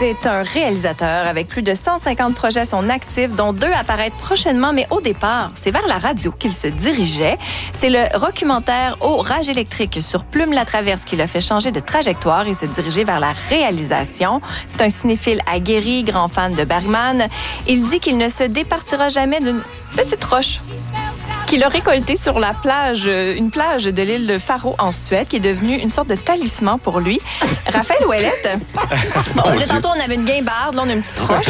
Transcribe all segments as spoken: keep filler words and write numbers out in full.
C'est un réalisateur avec plus de cent cinquante projets à son actif, dont deux apparaîtront prochainement, mais au départ, c'est vers la radio qu'il se dirigeait. C'est le documentaire Au rage électrique sur Plume la Traverse qui l'a fait changer de trajectoire et se diriger vers la réalisation. C'est un cinéphile aguerri, grand fan de Bergman. Il dit qu'il ne se départira jamais d'une petite roche qu'il a récolté sur la plage, une plage de l'île de Faro en Suède, qui est devenue une sorte de talisman pour lui. Raphaël Ouellette, bon, là, tantôt on avait une guimbarde, là on a une petite roche.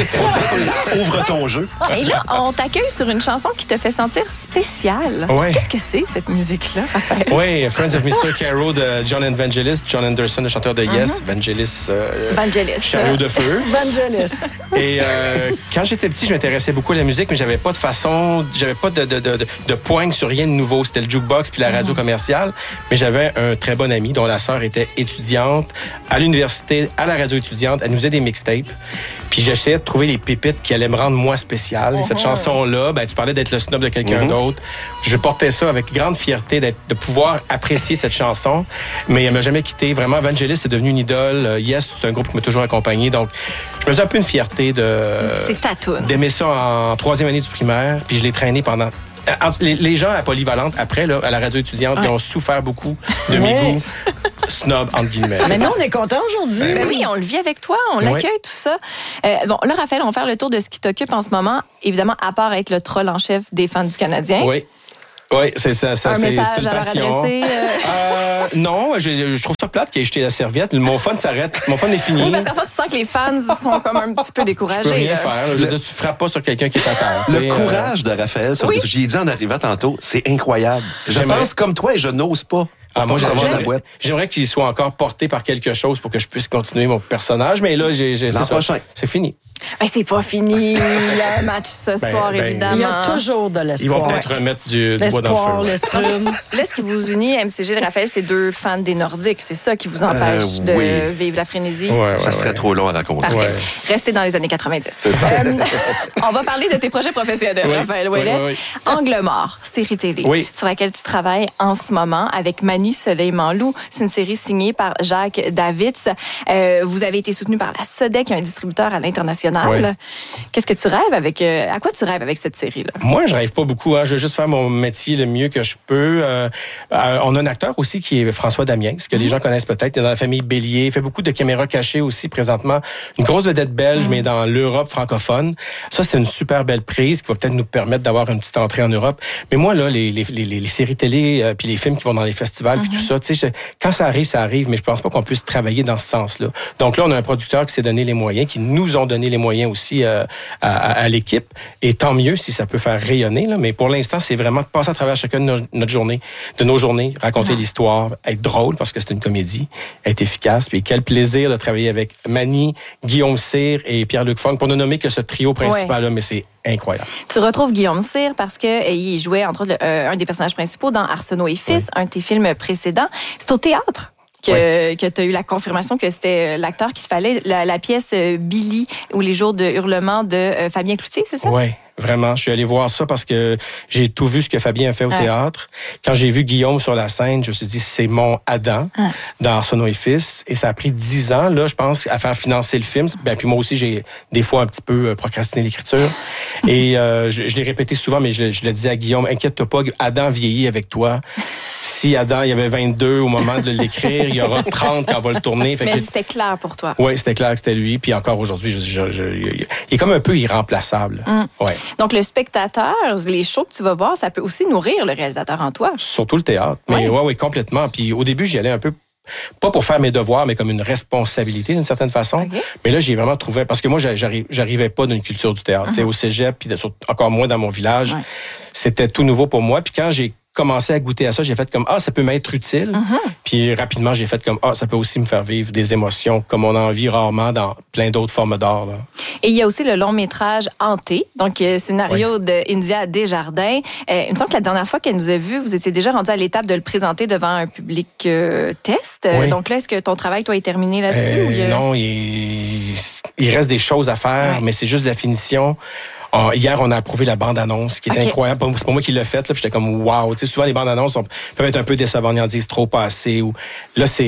Ouvre ton jeu. Et là, on t'accueille sur une chanson qui te fait sentir spécial. Ouais. Qu'est-ce que c'est, cette musique-là, Raphaël? Oui, Friends of mister Caro de John Evangelis, John Anderson, le chanteur de Yes, uh-huh. Vangelis, euh, Vangelis. Chariot de feu. Vangelis. Et euh, quand j'étais petit, je m'intéressais beaucoup à la musique, mais j'avais pas de façon, j'avais pas de, de, de, de, de poigne sur rien de nouveau. C'était le jukebox puis la radio commerciale. Mais j'avais un très bon ami dont la sœur était étudiante à l'université, à la radio étudiante. Elle nous faisait des mixtapes. Puis j'essayais de trouver les pépites qui allaient me rendre moi spécial. Et cette chanson-là, ben, tu parlais d'être le snob de quelqu'un mm-hmm. d'autre. Je portais ça avec grande fierté d'être, de pouvoir apprécier cette chanson. Mais elle m'a jamais quitté. Vraiment, Vangelis est devenu une idole. Yes, c'est un groupe qui m'a toujours accompagné. Donc, je me faisais un peu une fierté de... C'est ta toune. D'aimer ça en troisième année du primaire. Puis je l'ai traîné pendant... Les, les gens à Polyvalente, après, là, à la radio étudiante, ouais. ils ont souffert beaucoup de mes ouais. goûts snob, entre guillemets. Mais nous, on est contents aujourd'hui. Ben, ben oui, on le vit avec toi, on l'accueille, oui. tout ça. Euh, bon, là, Raphaël, on va faire le tour de ce qui t'occupe en ce moment. Évidemment, à part être le troll en chef des fans du Canadien. Oui. Oui, c'est ça. ça un c'est, message c'est une à leur passion. adresser. Euh... Euh, non, je, je trouve ça plate qu'il ait jeté la serviette. Mon fun s'arrête. Mon fun est fini. Oui, parce qu'en soi, tu sens que les fans sont comme un petit peu découragés. Je peux rien là. faire. Là. Je veux dire, tu frappes pas sur quelqu'un qui est à terre. Le courage euh... de Raphaël, ça, oui. je l'ai dit en arrivant tantôt, c'est incroyable. Je J'aimerais... pense comme toi et je n'ose pas. Ah, moi, j'aimerais, j'aimerais qu'il soit encore porté par quelque chose pour que je puisse continuer mon personnage, mais là, j'ai, j'ai, c'est, ça, c'est fini. Ben, c'est pas fini. Il y a un match ce ben, soir, ben, évidemment. Il y a toujours de l'espoir. Ils vont peut-être ouais. remettre du, du bois dans le feu. Ouais. Là, ce qui vous unit, M C G et Raphaël, c'est deux fans des Nordiques. C'est ça qui vous empêche euh, de oui. vivre la frénésie? Ouais, ouais, ça serait ouais. trop long à raconter. Parfait. Ouais. Restez dans les années quatre-vingt-dix. C'est ça. Euh, on va parler de tes projets professionnels, oui. Raphaël Ouellette. Oui, oui, oui. Angle mort, série télé, oui. sur laquelle tu travailles en ce moment avec Mani Soleil-Manlou. C'est une série signée par Jacques Davids. Euh, vous avez été soutenu par la Sodec, un distributeur à l'international. Oui. Qu'est-ce que tu rêves avec... Euh, à quoi tu rêves avec cette série-là? Moi, je rêve pas beaucoup. Hein. Je veux juste faire mon métier le mieux que je peux. Euh, euh, on a un acteur aussi qui est François Damiens, que les gens connaissent peut-être. Il est dans la famille Bélier. Il fait beaucoup de caméras cachées aussi présentement. Une grosse vedette belge, mm. mais dans l'Europe francophone. Ça, c'est une super belle prise qui va peut-être nous permettre d'avoir une petite entrée en Europe. Mais moi, là, les, les, les, les séries télé euh, puis les films qui vont dans les festivals puis mm-hmm. tout ça, tu sais, quand ça arrive, ça arrive, mais je pense pas qu'on puisse travailler dans ce sens-là. Donc là, on a un producteur qui s'est donné les moyens, qui nous ont donné les moyens aussi euh, à, à, à l'équipe. Et tant mieux si ça peut faire rayonner. Là. Mais pour l'instant, c'est vraiment de passer à travers chacune de nos, notre journée, de nos journées, raconter ah. l'histoire, être drôle parce que c'est une comédie, être efficace. Puis quel plaisir de travailler avec Mani, Guillaume Cyr et Pierre-Luc Funk, pour ne nommer que ce trio principal-là, ouais. mais c'est incroyable. Tu retrouves Guillaume Cyr parce qu'il jouait, entre autres, euh, un des personnages principaux dans Arsenault et Fils, oui. un de tes films précédents. C'est au théâtre que, oui. que tu as eu la confirmation que c'était l'acteur qu'il fallait. La, la pièce Billy ou Les jours de hurlement de euh, Fabien Cloutier, c'est ça? Oui. Vraiment, je suis allé voir ça parce que j'ai tout vu ce que Fabien a fait au ah. théâtre. Quand j'ai vu Guillaume sur la scène, je me suis dit, c'est mon Adam ah. dans Arsenault et Fils. Et ça a pris dix ans, là, je pense, à faire financer le film. Ben, puis moi aussi, j'ai des fois un petit peu procrastiné l'écriture. Et euh, je, je l'ai répété souvent, mais je, je le disais à Guillaume, inquiète-toi pas, Adam vieillit avec toi. Si Adam, il y avait vingt-deux au moment de l'écrire, il y aura trente quand on va le tourner. Fait mais que c'était clair pour toi. Oui, c'était clair que c'était lui. Puis encore aujourd'hui, je, je, je, il est comme un peu irremplaçable. Mm. Ouais. Donc, le spectateur, les shows que tu vas voir, ça peut aussi nourrir le réalisateur en toi. Surtout le théâtre. Mais oui, ouais, ouais, complètement. Puis au début, j'y allais un peu, pas pour faire mes devoirs, mais comme une responsabilité d'une certaine façon. Okay. Mais là, j'ai vraiment trouvé... Parce que moi, j'arrive, j'arrivais pas d'une culture du théâtre. Uh-huh. Au cégep, puis encore moins dans mon village. Ouais. C'était tout nouveau pour moi. Puis quand j'ai commencé à goûter à ça, j'ai fait comme, ah, ça peut m'être utile. Mm-hmm. Puis rapidement, j'ai fait comme, ah, ça peut aussi me faire vivre des émotions comme on en vit rarement dans plein d'autres formes d'art. Là. Et il y a aussi le long métrage Hanté, donc euh, scénario oui. de India Desjardins. Euh, il me semble que la dernière fois qu'elle nous a vus, vous étiez déjà rendu à l'étape de le présenter devant un public euh, test. Oui. Donc là, est-ce que ton travail, toi, est terminé là-dessus? Euh, ou il... Non, il... il reste des choses à faire, oui. mais c'est juste la finition. Oh, hier, on a approuvé la bande-annonce, qui est okay. incroyable. C'est pas moi qui l'ai faite, là, puis j'étais comme wow. Tu sais, souvent les bandes-annonces sont, peuvent être un peu décevantes, ils en disent trop pas assez. Ou là, c'est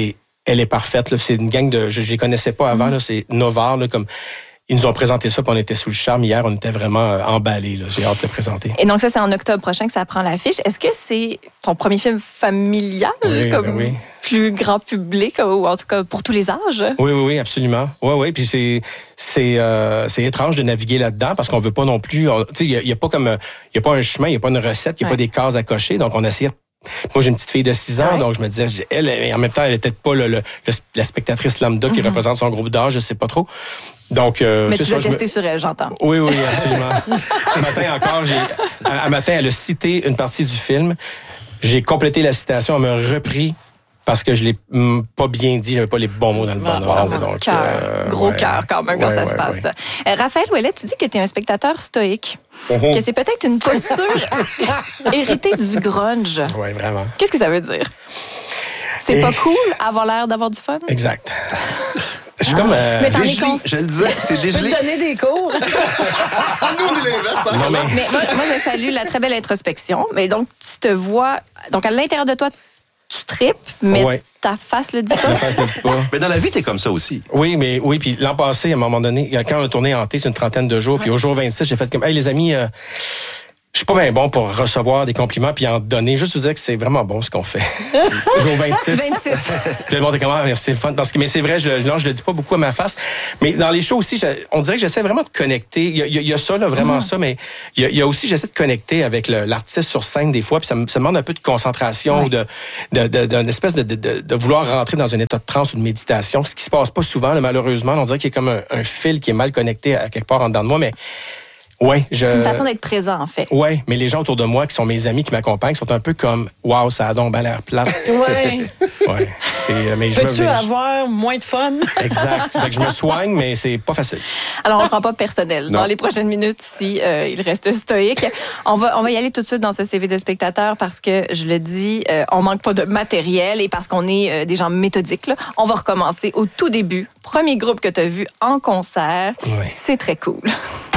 elle est parfaite. Là. C'est une gang de... Je ne les connaissais pas avant. Là. C'est Novare, là, comme... Ils nous ont présenté ça, puis on était sous le charme. Hier, on était vraiment euh, emballés. Là. J'ai hâte de le présenter. Et donc ça, c'est en octobre prochain que ça prend l'affiche. Est-ce que c'est ton premier film familial, oui, comme ben oui. plus grand public, ou en tout cas pour tous les âges? Oui, oui, oui, absolument. Oui, oui. Puis c'est c'est euh, c'est étrange de naviguer là-dedans parce qu'on veut pas non plus... Tu sais, il n'y a, a pas comme... Il y a pas un chemin, il n'y a pas une recette, il n'y a ouais. pas des cases à cocher. Donc, on essayait... Moi, j'ai une petite fille de six ans, ouais. donc je me disais, elle, en même temps, elle était pas le, le, le, la spectatrice lambda qui mm-hmm. représente son groupe d'âge, je sais pas trop. Donc, euh, mais tu l'as testé me... sur elle, j'entends. Oui, oui, absolument. Ce matin encore, j'ai, un matin, elle a cité une partie du film. J'ai complété la citation, elle m'a repris parce que je l'ai mm, pas bien dit, j'avais pas les bons mots dans le bon ordre. Donc, cœur, euh, gros ouais. cœur quand même quand ouais, ça ouais, se passe. Ouais. Euh, Raphaël Ouellet, tu dis que tu es un spectateur stoïque, uh-huh. que c'est peut-être une posture héritée du grunge. Oui, vraiment. Qu'est-ce que ça veut dire? C'est Et... pas cool avoir l'air d'avoir du fun? Exact. Je suis ah, comme... Euh, mais t'en es cons... Je le disais, c'est dégelé. Je peux te donner des cours. Nous, on est l'inverse. Non, mais... mais moi, moi, je salue la très belle introspection. Mais donc, tu te vois... Donc, à l'intérieur de toi, tu tripes, mais ouais. ta face le dit pas. Ta face le dit pas. Mais dans la vie, t'es comme ça aussi. Oui, mais oui. Puis l'an passé, à un moment donné, quand on a tourné Hanté, c'est une trentaine de jours. Ouais. Puis au jour vingt-six, j'ai fait comme... Hey, les amis... Euh... Je suis pas bien bon pour recevoir des compliments puis en donner. Juste vous dire que c'est vraiment bon ce qu'on fait. Jour vingt-six. vingt-six. Puis le monde est comment, ah, merci, c'est le fun. Parce que, mais c'est vrai, je, non, je le dis pas beaucoup à ma face. Mais dans les shows aussi, je, on dirait que j'essaie vraiment de connecter. Il y a, il y a ça, là, vraiment mm. ça, mais il y, a, il y a aussi, j'essaie de connecter avec le, l'artiste sur scène des fois. Puis ça me, ça me demande un peu de concentration ouais. ou de, de, de, d'une espèce de, de, de, de vouloir rentrer dans un état de transe ou de méditation. Ce qui se passe pas souvent, là, malheureusement. On dirait qu'il y a comme un, un fil qui est mal connecté à quelque part en dedans de moi, mais ouais, je... C'est une façon d'être présent, en fait. Oui, mais les gens autour de moi, qui sont mes amis, qui m'accompagnent, sont un peu comme « Wow, ça a donc bien l'air plate. » Oui. Oui. Mais je Peux-tu me... avoir moins de fun? Exact. Fait que je me soigne, mais c'est pas facile. Alors, on ne prend pas personnel. Non. Dans les prochaines minutes, si euh, il reste stoïque. On va, on va y aller tout de suite dans ce C V de spectateur parce que, je le dis, euh, on manque pas de matériel et parce qu'on est euh, des gens méthodiques. Là. On va recommencer au tout début. Premier groupe que tu as vu en concert. Oui. C'est très cool.